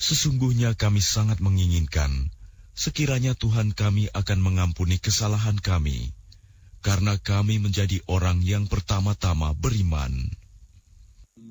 Sesungguhnya kami sangat menginginkan sekiranya Tuhan kami akan mengampuni kesalahan kami, karena kami menjadi orang yang pertama-tama beriman.